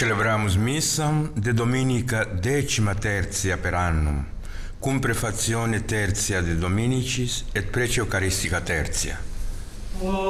Celebramus missam de dominica 13ª per annum, cum prefazione tertia de Dominicis et prece Eucharistica tertia.